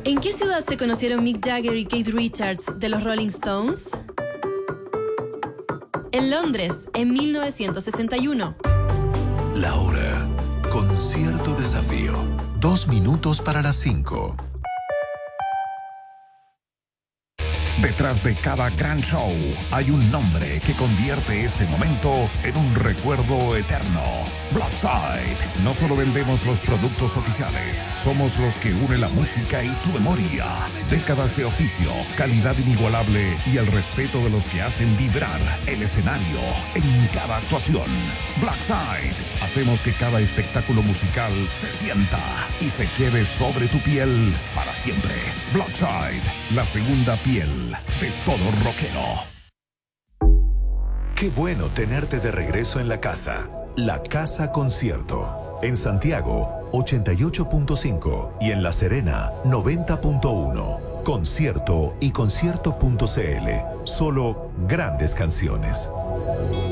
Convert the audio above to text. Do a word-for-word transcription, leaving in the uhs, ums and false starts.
¿En qué ciudad se conocieron Mick Jagger y Keith Richards de los Rolling Stones? En Londres, en mil novecientos sesenta y uno. La hora. Con cierto desafío. Dos minutos para las cinco. Detrás de cada gran show hay un nombre que convierte ese momento en un recuerdo eterno. Blackside. No solo vendemos los productos oficiales, somos los que unen la música y tu memoria. Décadas de oficio, calidad inigualable y el respeto de los que hacen vibrar el escenario en cada actuación. Blackside. Hacemos que cada espectáculo musical se sienta y se quede sobre tu piel para siempre. Blackside, la segunda piel de todo rockero. Qué bueno tenerte de regreso en la casa. La Casa Concierto. En Santiago, ochenta y ocho punto cinco y en La Serena, noventa punto uno. Concierto y concierto punto c l. Solo grandes canciones.